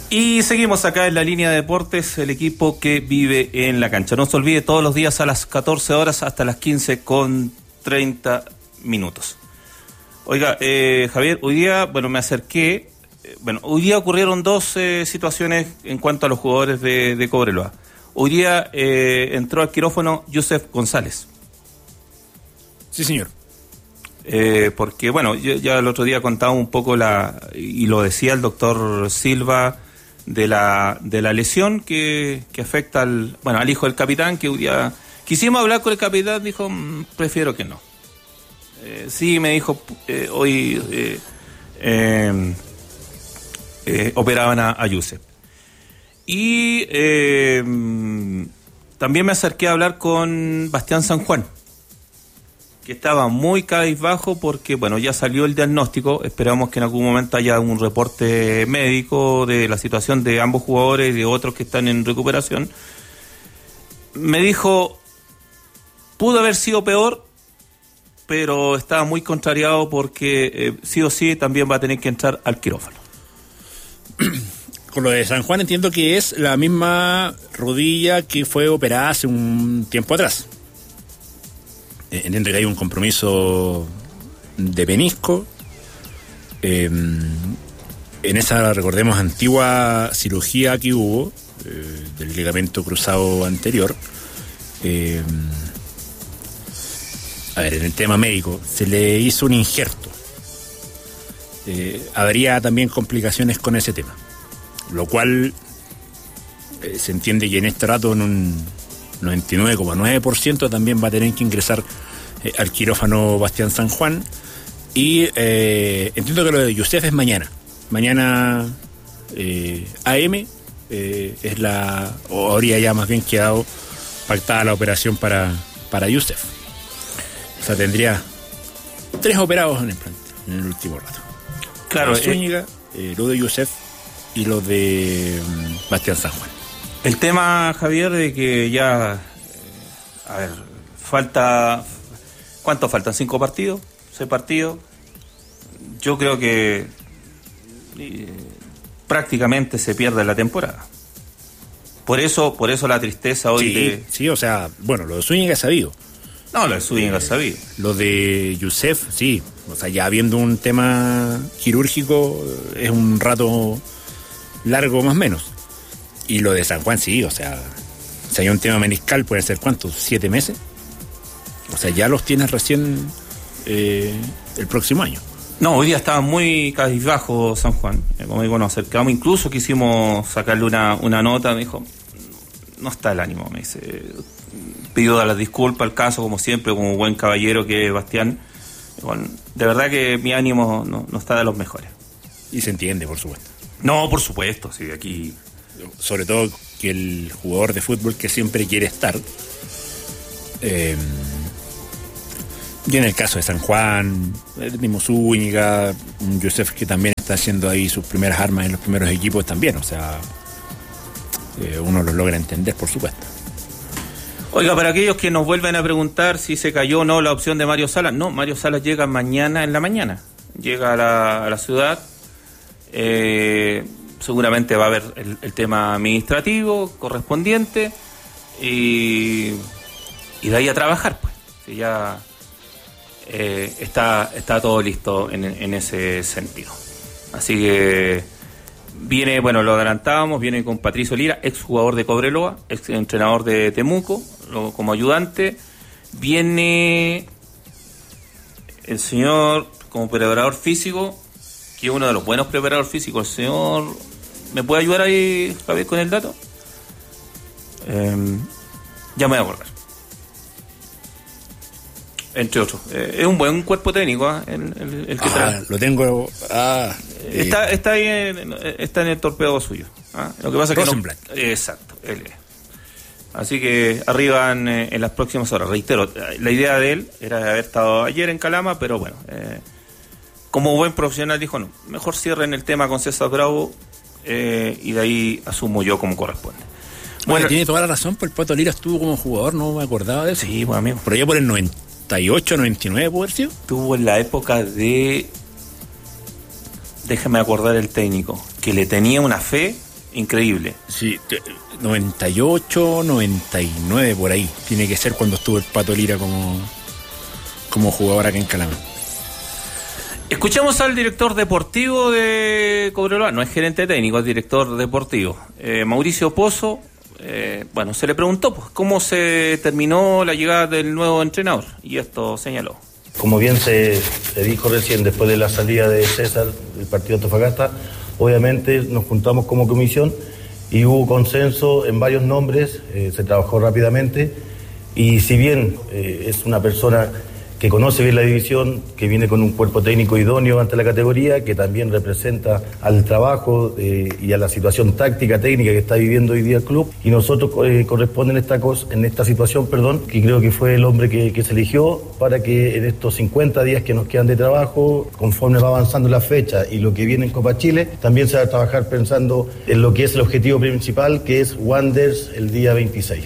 Y seguimos acá en la línea de deportes, el equipo que vive en la cancha. No se olvide, todos los días a las 14 horas hasta las 15:30. Oiga, Javier, hoy día, me acerqué. Hoy día ocurrieron dos situaciones en cuanto a los jugadores de Cobreloa. Hoy día entró al quirófano Yusef González. Sí, señor. Porque, yo ya el otro día contaba un poco y lo decía el doctor Silva, de la lesión que afecta al hijo del capitán, que un día quisimos hablar con el capitán, dijo, prefiero que no. Sí, me dijo, hoy operaban a Yusef. Y también me acerqué a hablar con Bastián San Juan, que estaba muy cabizbajo porque, ya salió el diagnóstico. Esperamos que en algún momento haya un reporte médico de la situación de ambos jugadores y de otros que están en recuperación. Me dijo, pudo haber sido peor, pero estaba muy contrariado porque sí o sí también va a tener que entrar al quirófano. Con lo de San Juan entiendo que es la misma rodilla que fue operada hace un tiempo atrás. Entiendo que hay un compromiso de menisco. En esa, recordemos, antigua cirugía que hubo del ligamento cruzado anterior. En el tema médico, se le hizo un injerto. Habría también complicaciones con ese tema. Lo cual se entiende que en este rato en un 99,9% también va a tener que ingresar al quirófano Bastián San Juan. Y entiendo que lo de Yusef es mañana AM, o habría ya más bien quedado pactada la operación para Yusef. O sea, tendría 3 operados en el plante en el último rato. Claro, Zúñiga, lo de Yusef y lo de Bastián San Juan. El tema, Javier, de que ya, ¿cuánto faltan? ¿5 partidos? ¿6 partidos? Yo creo que prácticamente se pierde la temporada. Por eso la tristeza hoy Sí, o sea, lo de Zúñiga es sabido. No, lo de Zúñiga es sabido. Lo de Yusef, sí. O sea, ya habiendo un tema quirúrgico, es un rato largo más o menos. Y lo de San Juan, sí, o sea, si hay un tema meniscal, puede ser ¿cuántos? 7 meses. O sea, ya los tienes recién el próximo año. No, hoy día estaba muy cabizbajo San Juan. Como digo, nos acercamos, incluso quisimos sacarle una nota. Me dijo, no está el ánimo, me dice. Pido dar las disculpas al caso, como siempre, como buen caballero que es Bastián. De verdad que mi ánimo no está de los mejores. Y se entiende, por supuesto. No, por supuesto, sí, aquí... Sobre todo que el jugador de fútbol que siempre quiere estar. Y en el caso de San Juan, el mismo Zúñiga, Yusef, que también está haciendo ahí sus primeras armas en los primeros equipos también, o sea, uno los logra entender, por supuesto. Oiga, para aquellos que nos vuelven a preguntar si se cayó o no la opción de Mario Salas, no, Mario Salas llega mañana en la mañana, llega a la ciudad. Seguramente va a haber el tema administrativo correspondiente y de ahí a trabajar, pues. Si ya está todo listo en ese sentido. Así que viene, lo adelantábamos, viene con Patricio Lira, ex jugador de Cobreloa, ex entrenador de Temuco, como ayudante. Viene el señor como preparador físico, que es uno de los buenos preparadores físicos. El señor, ¿me puede ayudar ahí, Javier, con el dato? Ya me voy a acordar. Entre otros. Es un buen cuerpo técnico, el que trae. Lo tengo. Está ahí, está en el torpedo suyo. Lo que pasa es que no, exacto, él es. Así que arriba en las próximas horas. Reitero, la idea de él era haber estado ayer en Calama, pero como buen profesional dijo, no, mejor cierren el tema con César Bravo y de ahí asumo yo como corresponde. Tiene toda la razón, pues el Pato Lira estuvo como jugador, no me acordaba de eso. Sí, amigo. Por allá por el 98, 99, ¿puede ser? Estuvo en la época de... Déjame acordar el técnico, que le tenía una fe increíble. Sí, 98, 99 por ahí. Tiene que ser cuando estuvo el Pato Lira como jugador acá en Calama. Escuchamos al director deportivo de Cobreloa, no es gerente técnico, es director deportivo, Mauricio Pozo. Bueno, se le preguntó pues, cómo se terminó la llegada del nuevo entrenador, y esto señaló. Como bien se dijo recién, después de la salida de César del partido de Antofagasta, obviamente nos juntamos como comisión y hubo consenso en varios nombres, se trabajó rápidamente, y si bien es una persona que conoce bien la división, que viene con un cuerpo técnico idóneo ante la categoría, que también representa al trabajo y a la situación táctica, técnica que está viviendo hoy día el club, y nosotros corresponde en esta situación, que creo que fue el hombre que se eligió para que en estos 50 días que nos quedan de trabajo, conforme va avanzando la fecha y lo que viene en Copa Chile, también se va a trabajar pensando en lo que es el objetivo principal, que es Wanderers el día 26.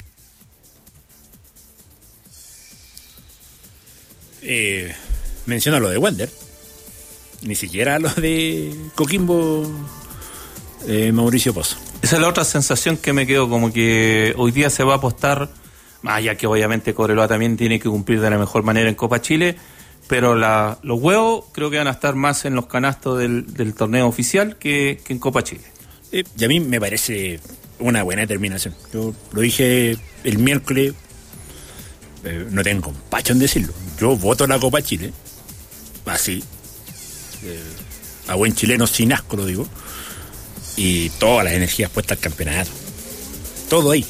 Menciona lo de Wander, ni siquiera lo de Coquimbo, Mauricio Pozo. Esa es la otra sensación que me quedó, como que hoy día se va a apostar, ya que obviamente Cobreloa también tiene que cumplir de la mejor manera en Copa Chile, pero los huevos creo que van a estar más en los canastos del torneo oficial que en Copa Chile. Y a mí me parece una buena determinación. Yo lo dije el miércoles, no tengo empacho en decirlo. Yo voto la Copa Chile, así, a buen chileno sin asco lo digo, y todas las energías puestas al campeonato. Todo ahí.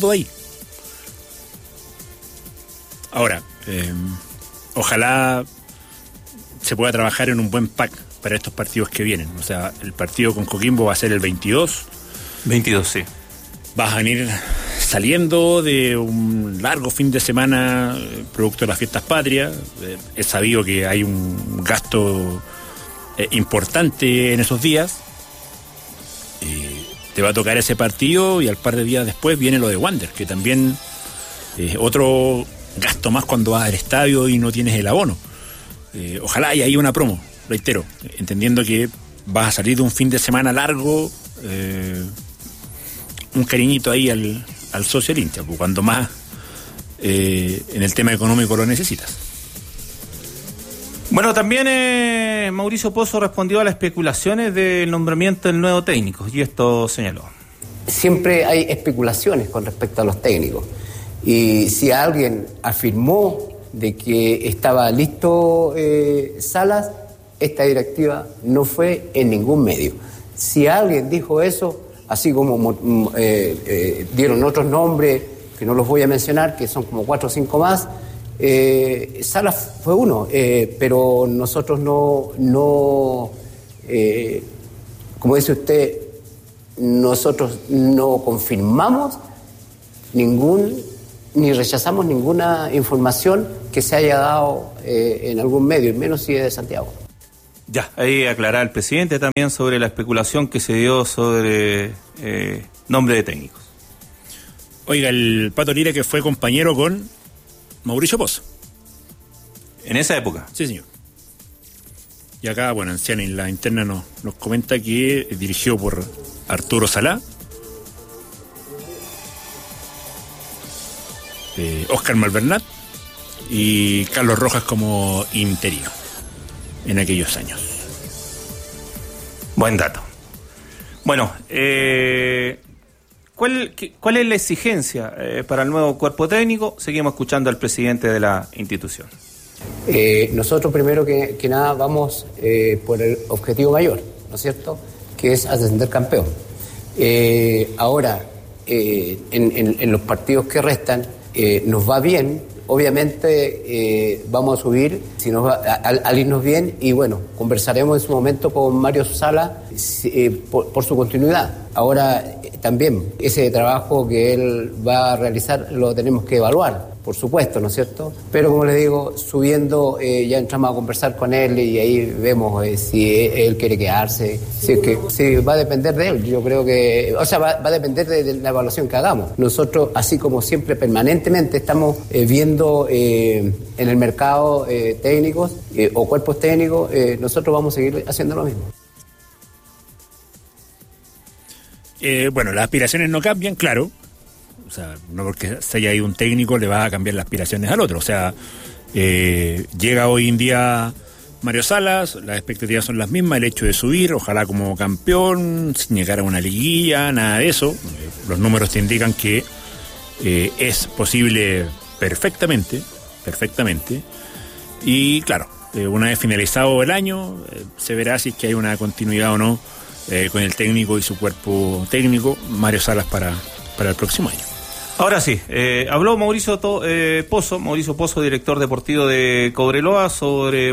Ahora, ojalá se pueda trabajar en un buen pack para estos partidos que vienen. O sea, el partido con Coquimbo va a ser el 22. 22, sí. Vas a venir saliendo de un largo fin de semana producto de las fiestas patrias. Es sabido que hay un gasto importante en esos días. Te va a tocar ese partido y al par de días después viene lo de Wander, que también otro gasto más cuando vas al estadio y no tienes el abono. Ojalá haya ahí una promo, reitero, entendiendo que vas a salir de un fin de semana largo, un cariñito ahí al socio del hincha, cuando más en el tema económico lo necesitas. Bueno, también Mauricio Pozo respondió a las especulaciones del nombramiento del nuevo técnico, y esto señaló. Siempre hay especulaciones con respecto a los técnicos, y si alguien afirmó de que estaba listo Salas, esta directiva no fue en ningún medio. Si alguien dijo eso, así como dieron otros nombres, que no los voy a mencionar, que son como 4 o 5 más, Salas fue uno, pero nosotros no como dice usted, nosotros no confirmamos ni rechazamos ninguna información que se haya dado en algún medio, menos si es de Santiago. Ya, ahí aclaraba el presidente también sobre la especulación que se dio sobre nombre de técnicos. Oiga, el Pato Lira que fue compañero con Mauricio Pozo. ¿En esa época? Sí, señor. Y acá, bueno, Anciana en la interna nos comenta que dirigió por Arturo Salá, Óscar Malvernat y Carlos Rojas como interino en aquellos años. Buen dato. Bueno, ¿cuál es la exigencia para el nuevo cuerpo técnico? Seguimos escuchando al presidente de la institución. Nosotros primero que nada vamos por el objetivo mayor, ¿no es cierto?, que es ascender campeón. Ahora, en los partidos que restan, nos va bien, obviamente vamos a subir al irnos bien, y bueno, conversaremos en su momento con Mario Sala por su continuidad. Ahora también ese trabajo que él va a realizar lo tenemos que evaluar, por supuesto, ¿no es cierto? Pero como les digo, subiendo ya entramos a conversar con él y ahí vemos si él quiere quedarse, si va a depender de él. Yo creo que, o sea, va a depender de la evaluación que hagamos. Nosotros, así como siempre, permanentemente estamos viendo en el mercado técnicos o cuerpos técnicos, nosotros vamos a seguir haciendo lo mismo. Bueno, las aspiraciones no cambian, claro. O sea, no porque se haya ido un técnico le va a cambiar las aspiraciones al otro. O sea, llega hoy en día Mario Salas, las expectativas son las mismas, el hecho de subir, ojalá como campeón, sin llegar a una liguilla, nada de eso. Los números te indican que es posible perfectamente. Y claro, una vez finalizado el año, se verá si es que hay una continuidad o no con el técnico y su cuerpo técnico, Mario Salas, para el próximo año. Ahora sí, habló Mauricio Pozo, director deportivo de Cobreloa, sobre,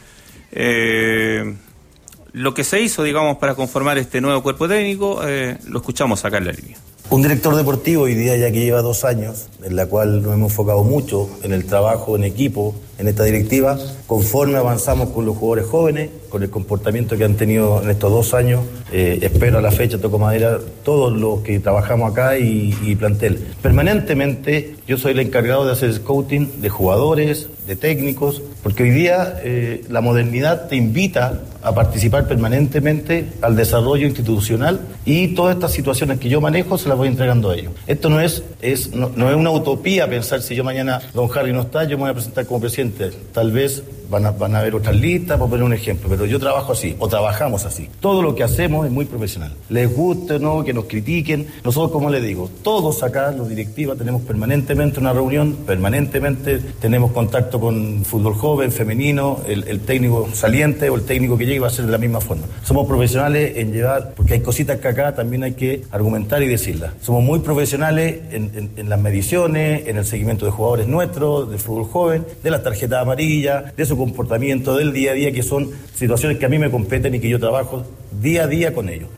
lo que se hizo, digamos, para conformar este nuevo cuerpo técnico. Lo escuchamos acá en la línea. Un director deportivo hoy día ya que lleva 2 años, en la cual nos hemos enfocado mucho en el trabajo en equipo, en esta directiva, conforme avanzamos con los jugadores jóvenes, con el comportamiento que han tenido en estos 2 años, espero a la fecha, toco madera, todos los que trabajamos acá y plantel. Permanentemente yo soy el encargado de hacer scouting de jugadores, de técnicos, porque hoy día la modernidad te invita a participar permanentemente al desarrollo institucional y todas estas situaciones que yo manejo se las voy entregando a ellos. Esto no es una utopía pensar si yo mañana don Harry no está, yo me voy a presentar como presidente. Tal vez van a haber otras listas, por poner un ejemplo, pero yo trabajo así, o trabajamos así. Todo lo que hacemos es muy profesional. Les guste o no, que nos critiquen. Nosotros, como les digo, todos acá, los directivas, tenemos permanentemente una reunión, permanentemente tenemos contacto con fútbol joven, femenino, el técnico saliente o el técnico que llegue va a ser de la misma forma. Somos profesionales en llevar, porque hay cositas que acá también hay que argumentar y decirlas. Somos muy profesionales en las mediciones, en el seguimiento de jugadores nuestros, del fútbol joven, de las tarjetas amarillas, de su comportamiento del día a día, que son situaciones que a mí me competen y que yo trabajo día a día con ellos.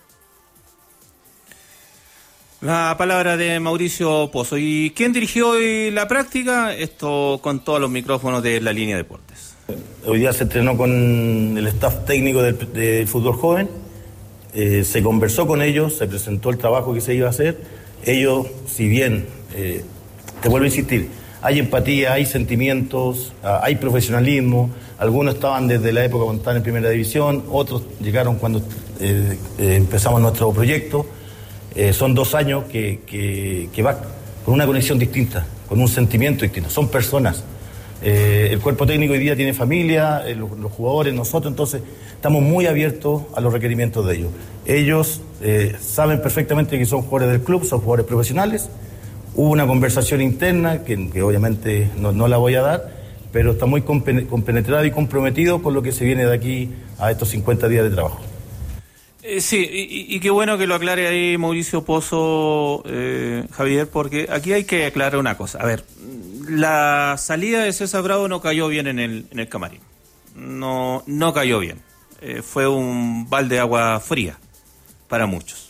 La palabra de Mauricio Pozo. ¿Y quién dirigió hoy la práctica? Esto con todos los micrófonos de la línea Deportes. Hoy día se entrenó con el staff técnico del fútbol joven, se conversó con ellos, se presentó el trabajo que se iba a hacer. Ellos, si bien, te vuelvo a insistir, hay empatía, hay sentimientos, hay profesionalismo. Algunos estaban desde la época cuando estaban en primera división, otros llegaron cuando empezamos nuestro proyecto. Son 2 años que va con una conexión distinta, con un sentimiento distinto. Son personas. El cuerpo técnico hoy día tiene familia, los jugadores, nosotros, entonces estamos muy abiertos a los requerimientos de ellos. Ellos saben perfectamente que son jugadores del club, son jugadores profesionales. Hubo una conversación interna que obviamente no la voy a dar, pero está muy compenetrado y comprometido con lo que se viene de aquí a estos 50 días de trabajo. Sí, y qué bueno que lo aclare ahí Mauricio Pozo, Javier, porque aquí hay que aclarar una cosa. A ver, la salida de César Bravo no cayó bien en el camarín. No cayó bien. Fue un balde de agua fría para muchos.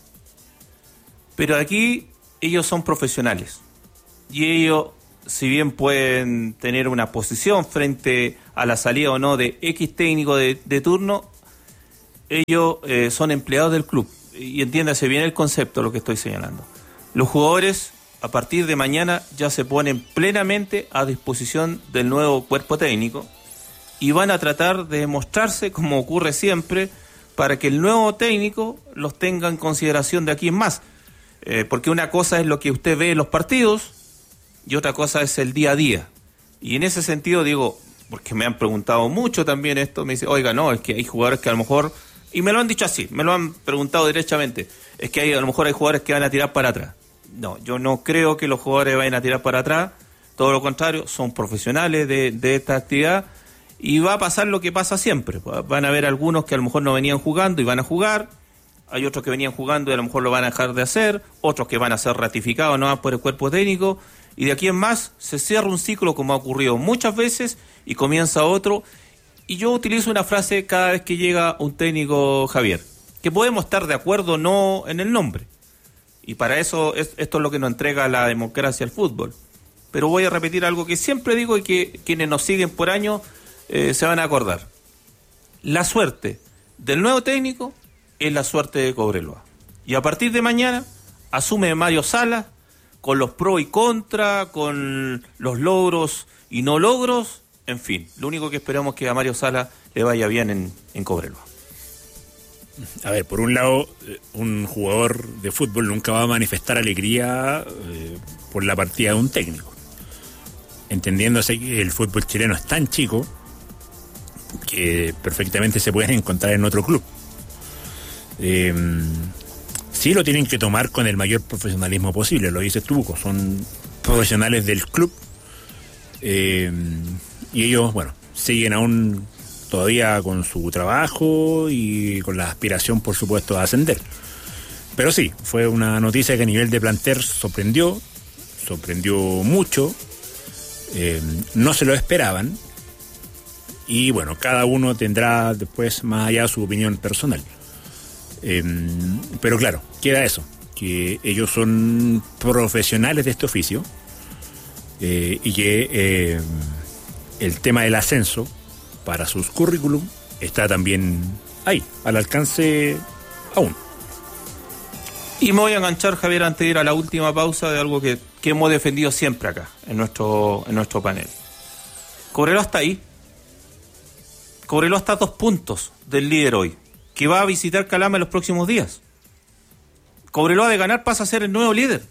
Pero aquí ellos son profesionales. Y ellos, si bien pueden tener una posición frente a la salida o no de X técnico de turno, ellos son empleados del club. Y entiéndase bien el concepto, lo que estoy señalando. Los jugadores, a partir de mañana, ya se ponen plenamente a disposición del nuevo cuerpo técnico y van a tratar de mostrarse, como ocurre siempre, para que el nuevo técnico los tenga en consideración de aquí en más. Porque una cosa es lo que usted ve en los partidos y otra cosa es el día a día. Y en ese sentido digo, porque me han preguntado mucho también esto, me dice, oiga, no, es que hay jugadores que a lo mejor, y me lo han dicho así, me lo han preguntado derechamente, es que a lo mejor hay jugadores que van a tirar para atrás. No, yo no creo que los jugadores vayan a tirar para atrás, todo lo contrario, son profesionales de esta actividad y va a pasar lo que pasa siempre. Van a haber algunos que a lo mejor no venían jugando y van a jugar, hay otros que venían jugando y a lo mejor lo van a dejar de hacer, otros que van a ser ratificados no más por el cuerpo técnico, y de aquí en más se cierra un ciclo como ha ocurrido muchas veces y comienza otro. Y yo utilizo una frase cada vez que llega un técnico, Javier, que podemos estar de acuerdo o no en el nombre. Y para eso esto es lo que nos entrega la democracia al fútbol. Pero voy a repetir algo que siempre digo y que quienes nos siguen por años se van a acordar. La suerte del nuevo técnico es la suerte de Cobreloa. Y a partir de mañana asume Mario Salas con los pros y contras, con los logros y no logros, en fin. Lo único que esperamos es que a Mario Salas le vaya bien en Cobreloa. A ver, por un lado, un jugador de fútbol nunca va a manifestar alegría por la partida de un técnico. Entendiéndose que el fútbol chileno es tan chico que perfectamente se pueden encontrar en otro club. Sí lo tienen que tomar con el mayor profesionalismo posible, lo dices tú, son profesionales del club y ellos, bueno, siguen aún todavía con su trabajo y con la aspiración, por supuesto, a ascender. Pero sí, fue una noticia que a nivel de plantel sorprendió mucho, no se lo esperaban y bueno, cada uno tendrá después más allá su opinión personal. Pero claro, queda eso, que ellos son profesionales de este oficio y que el tema del ascenso para sus currículum está también ahí, al alcance aún. Y me voy a enganchar, Javier, antes de ir a la última pausa, de algo que hemos defendido siempre acá, en nuestro panel. Cobreloa está ahí. Cobreloa está a 2 puntos del líder hoy, que va a visitar Calama en los próximos días. Cobreloa de ganar pasa a ser el nuevo líder.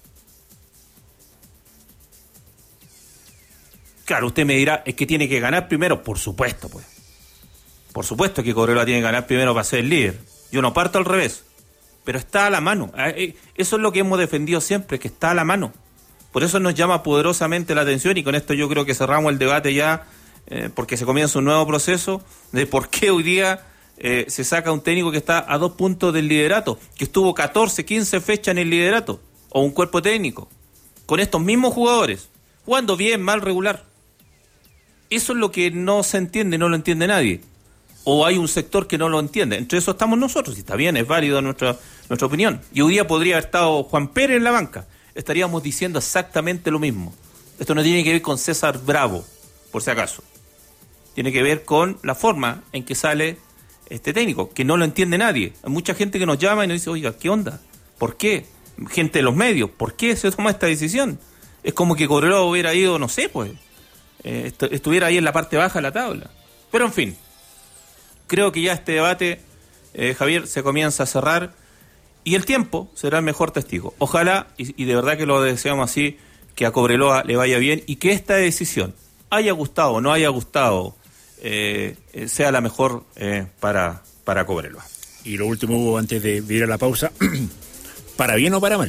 Claro, usted me dirá, es que tiene que ganar primero. Por supuesto, pues. Por supuesto que Cobreloa tiene que ganar primero para ser el líder. Yo no parto al revés. Pero está a la mano. Eso es lo que hemos defendido siempre, que está a la mano. Por eso nos llama poderosamente la atención, y con esto yo creo que cerramos el debate ya, porque se comienza un nuevo proceso de por qué hoy día se saca un técnico que está a 2 puntos del liderato, que estuvo 14, 15 fechas en el liderato, o un cuerpo técnico, con estos mismos jugadores, jugando bien, mal, regular. Eso es lo que no se entiende, no lo entiende nadie. O hay un sector que no lo entiende. Entre eso estamos nosotros, y está bien, es válido nuestra opinión. Y hoy día podría haber estado Juan Pérez en la banca. Estaríamos diciendo exactamente lo mismo. Esto no tiene que ver con César Bravo, por si acaso. Tiene que ver con la forma en que sale este técnico, que no lo entiende nadie. Hay mucha gente que nos llama y nos dice, oiga, ¿qué onda? ¿Por qué? Gente de los medios, ¿por qué se toma esta decisión? Es como que Cobreloa hubiera ido, no sé, pues, estuviera ahí en la parte baja de la tabla. Pero en fin, creo que ya este debate, Javier, se comienza a cerrar y el tiempo será el mejor testigo. Ojalá, y de verdad que lo deseamos así, que a Cobreloa le vaya bien y que esta decisión, haya gustado o no haya gustado, sea la mejor para Cobreloa. Y lo último, antes de ir a la pausa, para bien o para mal,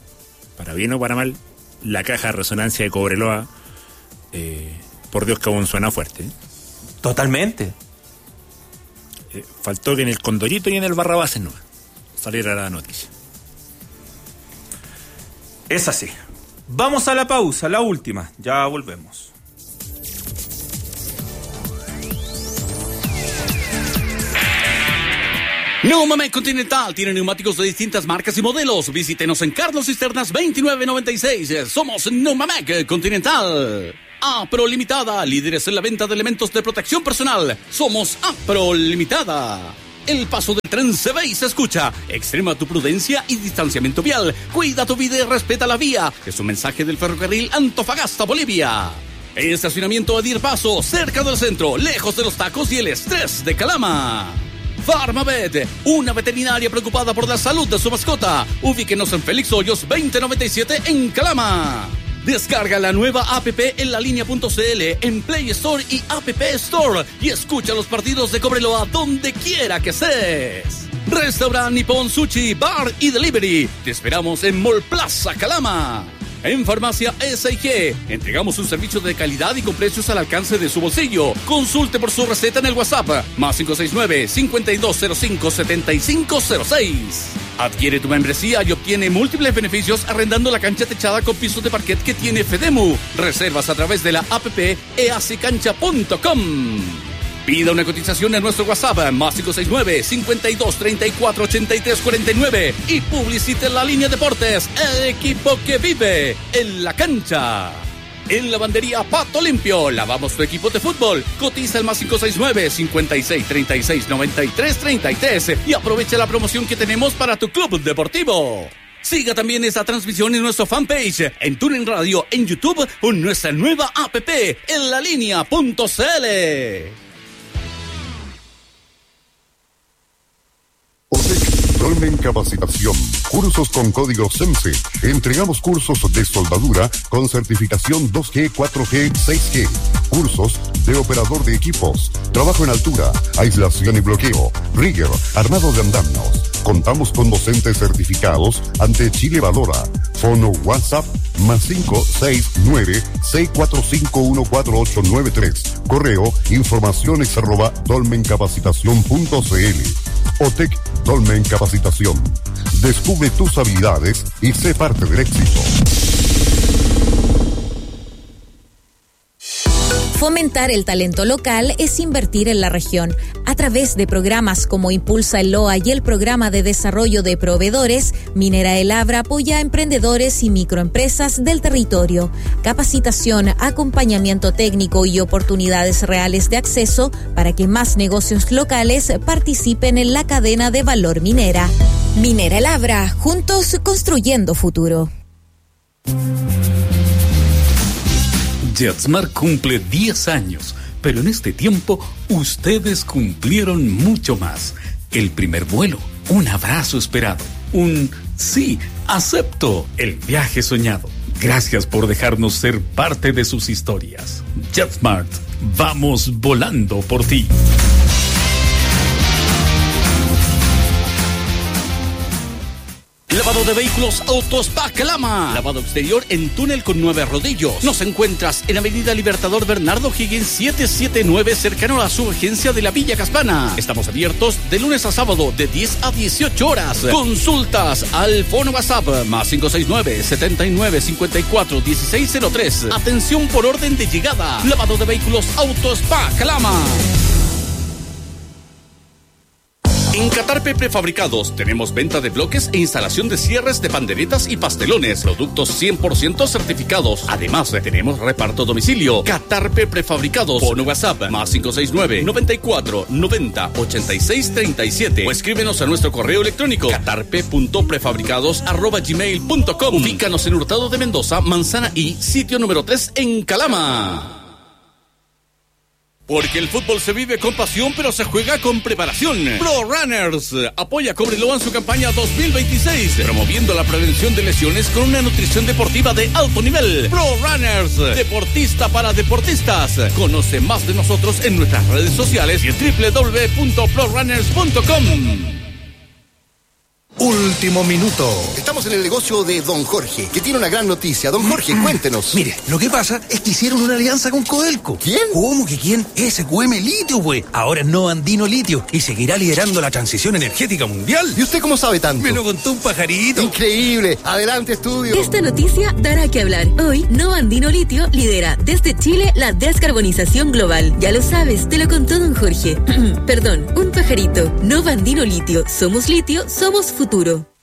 la caja de resonancia de Cobreloa, por Dios que aún suena fuerte. Totalmente. Faltó que en el Condorito y en el Barrabases no saliera la noticia. Es así. Vamos a la pausa, la última. Ya volvemos. Neumamec Continental tiene neumáticos de distintas marcas y modelos. Visítenos en Carlos Cisternas 2996. Somos Neumamec Continental. Apro Limitada, líderes en la venta de elementos de protección personal. Somos Apro Limitada. El paso del tren se ve y se escucha. Extrema tu prudencia y distanciamiento vial. Cuida tu vida y respeta la vía. Es un mensaje del ferrocarril Antofagasta, Bolivia. Estacionamiento Edir Paso, cerca del centro, lejos de los tacos y el estrés de Calama. Farmavet, una veterinaria preocupada por la salud de su mascota. Ubíquenos en Félix Hoyos 2097 en Calama. Descarga la nueva app en lalinea.cl, en Play Store y App Store y escucha los partidos de Cobreloa donde quiera que estés. Restaurant Nippon Sushi, Bar y Delivery. Te esperamos en Mall Plaza Calama. En Farmacia S&G, entregamos un servicio de calidad y con precios al alcance de su bolsillo. Consulte por su receta en el WhatsApp, más 569-5205-7506. Adquiere tu membresía y obtiene múltiples beneficios arrendando la cancha techada con pisos de parquet que tiene Fedemu. Reservas a través de la app eacicancha.com. Pida una cotización en nuestro WhatsApp, más 569-5234-8349 y publicite en la línea Deportes, el equipo que vive en la cancha. En Lavandería Pato Limpio, lavamos tu equipo de fútbol. Cotiza el más 569-5636-9333 y aprovecha la promoción que tenemos para tu club deportivo. Siga también esta transmisión en nuestro fanpage, en TuneIn Radio, en YouTube o en nuestra nueva app, en lalinea.cl. Dolmen Capacitación. Cursos con código SEMSE. Entregamos cursos de soldadura con certificación 2G, 4G, 6G. Cursos de operador de equipos. Trabajo en altura, aislación y bloqueo. Rigger, armado de andamios. Contamos con docentes certificados ante Chile Valora. Fono WhatsApp +569-645-14893. Correo informaciones@dolmencapacitacion.cl. OTEC Dolmen Capacitación. Descubre tus habilidades y sé parte del éxito. Fomentar el talento local es invertir en la región. A través de programas como Impulsa el LOA y el Programa de Desarrollo de Proveedores, Minera El Abra apoya a emprendedores y microempresas del territorio. Capacitación, acompañamiento técnico y oportunidades reales de acceso para que más negocios locales participen en la cadena de valor minera. Minera El Abra, juntos construyendo futuro. JetSmart cumple 10 años, pero en este tiempo ustedes cumplieron mucho más. El primer vuelo, un abrazo esperado, un sí, acepto, el viaje soñado. Gracias por dejarnos ser parte de sus historias. JetSmart, vamos volando por ti. Lavado de vehículos Autospa Calama. Lavado exterior en túnel con 9 rodillos. Nos encuentras en Avenida Libertador Bernardo Higgins 779, cercano a su agencia de la Villa Caspana. Estamos abiertos de lunes a sábado de 10 a 18 horas. Consultas al fono WhatsApp +569-7954-1603. Atención por orden de llegada. Lavado de vehículos Autospa Calama. En Catarpe Prefabricados tenemos venta de bloques e instalación de cierres de panderetas y pastelones, productos 100% certificados. Además, tenemos reparto a domicilio. Catarpe Prefabricados, fono WhatsApp +569-9490-8637 o escríbenos a nuestro correo electrónico catarpe.prefabricados@gmail.com. Ubícanos en Hurtado de Mendoza, Manzana y sitio número 3 en Calama. Porque el fútbol se vive con pasión, pero se juega con preparación. Pro Runners apoya a Cobreloa en su campaña 2026, promoviendo la prevención de lesiones con una nutrición deportiva de alto nivel. Pro Runners, deportista para deportistas. Conoce más de nosotros en nuestras redes sociales y en www.prorunners.com. Último minuto. Estamos en el negocio de Don Jorge, que tiene una gran noticia. Don Jorge, cuéntenos. Mire, lo que pasa es que hicieron una alianza con Codelco. ¿Quién? ¿Cómo que quién? SQM Litio, güey. Ahora es Nova Andino Litio y seguirá liderando la transición energética mundial. ¿Y usted cómo sabe tanto? Me lo contó un pajarito. Increíble. Adelante, estudio. Esta noticia dará que hablar. Hoy, Nova Andino Litio lidera desde Chile la descarbonización global. Ya lo sabes, te lo contó Don Jorge. Perdón, un pajarito. Nova Andino Litio. Somos litio, somos futuro.